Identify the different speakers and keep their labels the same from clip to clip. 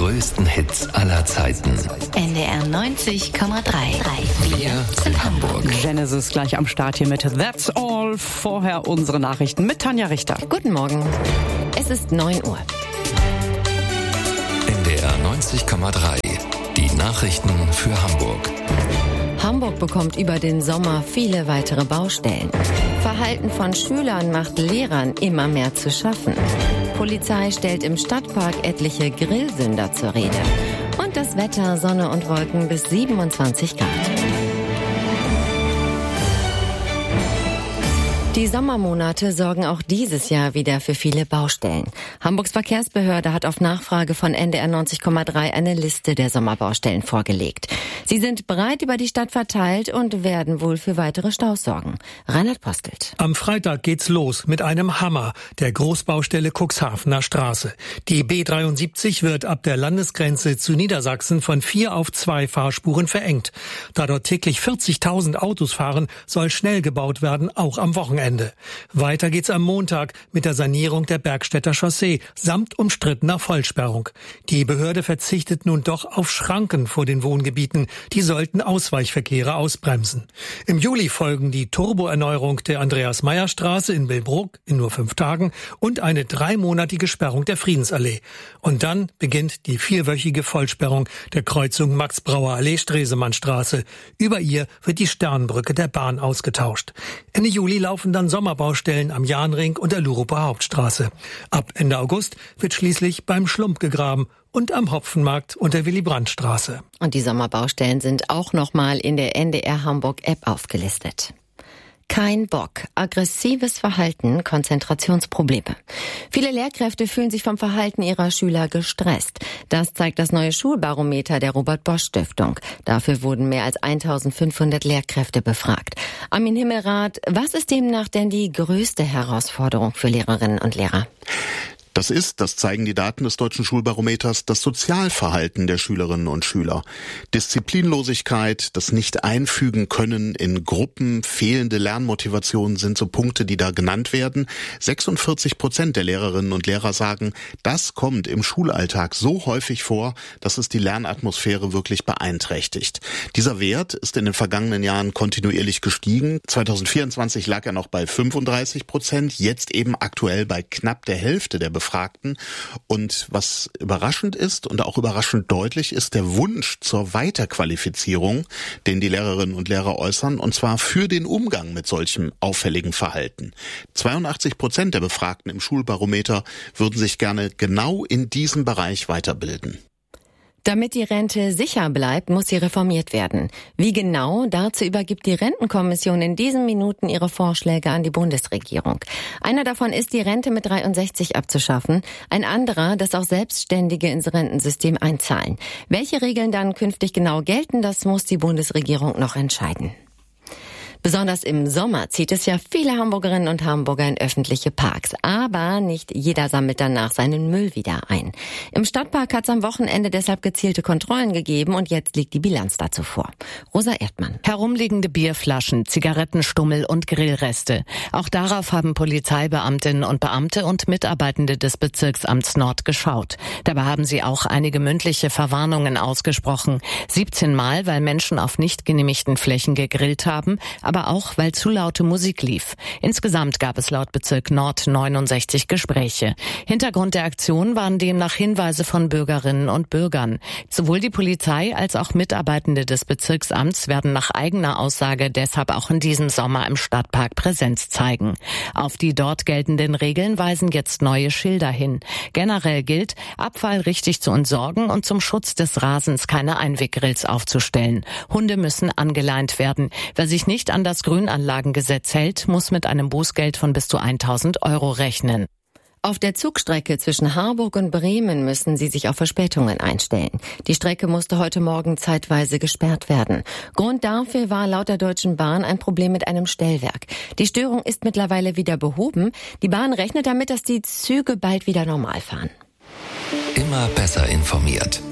Speaker 1: größten Hits aller Zeiten.
Speaker 2: NDR 90,3.
Speaker 1: Wir sind Hamburg.
Speaker 3: Genesis gleich am Start hier mit That's All. Vorher unsere Nachrichten mit Tanja Richter.
Speaker 4: Guten Morgen. Es ist 9 Uhr.
Speaker 1: NDR 90,3. Die Nachrichten für Hamburg.
Speaker 4: Hamburg bekommt über den Sommer viele weitere Baustellen. Verhalten von Schülern macht Lehrern immer mehr zu schaffen. Polizei stellt im Stadtpark etliche Grillsünder zur Rede. Und das Wetter, Sonne und Wolken bis 27 Grad. Die Sommermonate sorgen auch dieses Jahr wieder für viele Baustellen. Hamburgs Verkehrsbehörde hat auf Nachfrage von NDR 90,3 eine Liste der Sommerbaustellen vorgelegt. Sie sind breit über die Stadt verteilt und werden wohl für weitere Staus sorgen. Reinhard Postelt.
Speaker 5: Am Freitag geht's los mit einem Hammer, der Großbaustelle Cuxhavener Straße. Die B73 wird ab der Landesgrenze zu Niedersachsen von 4 auf 2 Fahrspuren verengt. Da dort täglich 40.000 Autos fahren, soll schnell gebaut werden, auch am Wochenende. Weiter geht's am Montag mit der Sanierung der Bergstädter Chaussee samt umstrittener Vollsperrung. Die Behörde verzichtet nun doch auf Schranken vor den Wohngebieten. Die sollten Ausweichverkehre ausbremsen. Im Juli folgen die Turboerneuerung der Andreas-Meyer-Straße in Billbrook in nur 5 Tagen und eine 3-monatige Sperrung der Friedensallee. Und dann beginnt die 4-wöchige Vollsperrung der Kreuzung Max-Brauer-Allee-Stresemannstraße. Über ihr wird die Sternbrücke der Bahn ausgetauscht. Ende Juli laufen dann Sommerbaustellen am Jahnring und der Luruper Hauptstraße. Ab Ende August wird schließlich beim Schlump gegraben und am Hopfenmarkt und der Willy-Brandt-Straße.
Speaker 4: Und die Sommerbaustellen sind auch nochmal in der NDR Hamburg-App aufgelistet. Kein Bock, aggressives Verhalten, Konzentrationsprobleme. Viele Lehrkräfte fühlen sich vom Verhalten ihrer Schüler gestresst. Das zeigt das neue Schulbarometer der Robert-Bosch-Stiftung. Dafür wurden mehr als 1500 Lehrkräfte befragt. Armin Himmelrath, was ist demnach denn die größte Herausforderung für Lehrerinnen und Lehrer?
Speaker 6: Das zeigen die Daten des Deutschen Schulbarometers, das Sozialverhalten der Schülerinnen und Schüler. Disziplinlosigkeit, das Nicht-Einfügen können in Gruppen, fehlende Lernmotivation sind so Punkte, die da genannt werden. 46% der Lehrerinnen und Lehrer sagen, das kommt im Schulalltag so häufig vor, dass es die Lernatmosphäre wirklich beeinträchtigt. Dieser Wert ist in den vergangenen Jahren kontinuierlich gestiegen. 2024 lag er noch bei 35%, jetzt eben aktuell bei knapp der Hälfte der Befragten. Und was überraschend ist und auch überraschend deutlich ist der Wunsch zur Weiterqualifizierung, den die Lehrerinnen und Lehrer äußern, und zwar für den Umgang mit solchem auffälligen Verhalten. 82% der Befragten im Schulbarometer würden sich gerne genau in diesem Bereich weiterbilden.
Speaker 4: Damit die Rente sicher bleibt, muss sie reformiert werden. Wie genau? Dazu übergibt die Rentenkommission in diesen Minuten ihre Vorschläge an die Bundesregierung. Einer davon ist, die Rente mit 63 abzuschaffen. Ein anderer, dass auch Selbstständige ins Rentensystem einzahlen. Welche Regeln dann künftig genau gelten, das muss die Bundesregierung noch entscheiden. Besonders im Sommer zieht es ja viele Hamburgerinnen und Hamburger in öffentliche Parks. Aber nicht jeder sammelt danach seinen Müll wieder ein. Im Stadtpark hat es am Wochenende deshalb gezielte Kontrollen gegeben und jetzt liegt die Bilanz dazu vor. Rosa Erdmann.
Speaker 7: Herumliegende Bierflaschen, Zigarettenstummel und Grillreste. Auch darauf haben Polizeibeamtinnen und Beamte und Mitarbeitende des Bezirksamts Nord geschaut. Dabei haben sie auch einige mündliche Verwarnungen ausgesprochen. 17 Mal, weil Menschen auf nicht genehmigten Flächen gegrillt haben, aber auch, weil zu laute Musik lief. Insgesamt gab es laut Bezirk Nord 69 Gespräche. Hintergrund der Aktion waren demnach Hinweise von Bürgerinnen und Bürgern. Sowohl die Polizei als auch Mitarbeitende des Bezirksamts werden nach eigener Aussage deshalb auch in diesem Sommer im Stadtpark Präsenz zeigen. Auf die dort geltenden Regeln weisen jetzt neue Schilder hin. Generell gilt, Abfall richtig zu entsorgen und zum Schutz des Rasens keine Einweggrills aufzustellen. Hunde müssen angeleint werden. Wer sich nicht an das Grünanlagengesetz hält, muss mit einem Bußgeld von bis zu 1.000 € rechnen.
Speaker 4: Auf der Zugstrecke zwischen Harburg und Bremen müssen sie sich auf Verspätungen einstellen. Die Strecke musste heute Morgen zeitweise gesperrt werden. Grund dafür war laut der Deutschen Bahn ein Problem mit einem Stellwerk. Die Störung ist mittlerweile wieder behoben. Die Bahn rechnet damit, dass die Züge bald wieder normal fahren.
Speaker 1: Immer besser informiert.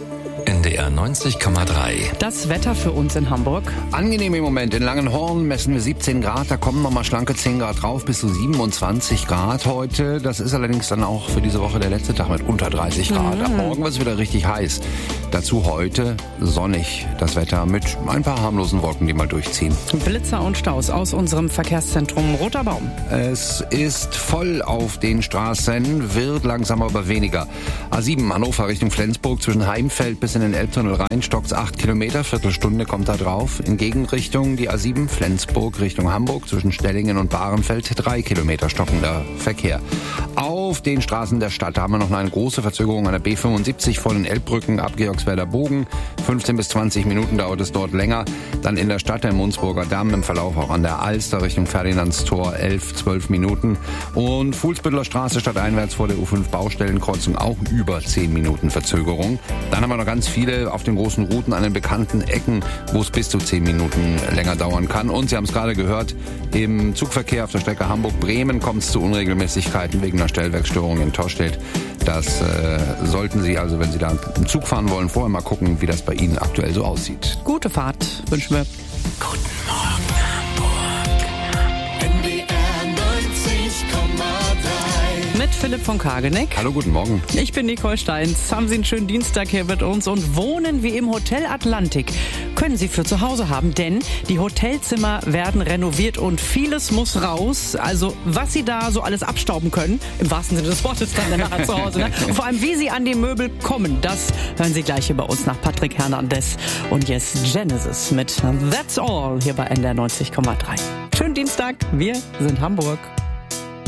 Speaker 1: NDR 90,3.
Speaker 3: Das Wetter für uns in Hamburg.
Speaker 8: Angenehm im Moment. In Langenhorn messen wir 17 Grad. Da kommen nochmal schlanke 10 Grad drauf, bis zu 27 Grad heute. Das ist allerdings dann auch für diese Woche der letzte Tag mit unter 30 Grad. Ab morgen wird es wieder richtig heiß. Dazu heute sonnig das Wetter mit ein paar harmlosen Wolken, die mal durchziehen.
Speaker 3: Blitzer und Staus aus unserem Verkehrszentrum Roter Baum.
Speaker 8: Es ist voll auf den Straßen, wird langsam aber weniger. A7 Hannover Richtung Flensburg zwischen Heimfeld bis in den Elbtunnel rein, stockt's 8 Kilometer, Viertelstunde kommt da drauf. In Gegenrichtung die A7 Flensburg Richtung Hamburg zwischen Stellingen und Bahrenfeld 3 Kilometer stockender Verkehr. Auf den Straßen der Stadt haben wir noch eine große Verzögerung an der B75 vor den Elbbrücken ab Georgswerder Bogen. 15 bis 20 Minuten dauert es dort länger. Dann in der Stadt der Munzburger Damm im Verlauf auch an der Alster Richtung Ferdinandstor 11-12 Minuten. Und Fuhlsbütteler Straße stadteinwärts vor der U5 Baustellenkreuzung auch über 10 Minuten Verzögerung. Dann haben wir noch ganz viele auf den großen Routen an den bekannten Ecken, wo es bis zu 10 Minuten länger dauern kann. Und Sie haben es gerade gehört, im Zugverkehr auf der Strecke Hamburg-Bremen kommt es zu Unregelmäßigkeiten wegen einer Stellwerksstörung in Tostedt. Das sollten Sie also, wenn Sie da im Zug fahren wollen, vorher mal gucken, wie das bei Ihnen aktuell so aussieht.
Speaker 3: Gute Fahrt wünschen wir.
Speaker 1: Guten Morgen, Hamburg.
Speaker 9: NDR 90,3.
Speaker 3: Mit Philipp von Kageneck.
Speaker 8: Hallo, guten Morgen.
Speaker 3: Ich bin Nicole Steins. Haben Sie einen schönen Dienstag hier mit uns und wohnen wie im Hotel Atlantik. Können Sie für zu Hause haben, denn die Hotelzimmer werden renoviert und vieles muss raus. Also was Sie da so alles abstauben können, im wahrsten Sinne des Wortes dann danach zu Hause. Ne? Und vor allem, wie Sie an die Möbel kommen, das hören Sie gleich hier bei uns nach Patrick Hernandez. Und jetzt Genesis mit That's All hier bei NDR 90,3. Schönen Dienstag, wir sind Hamburg.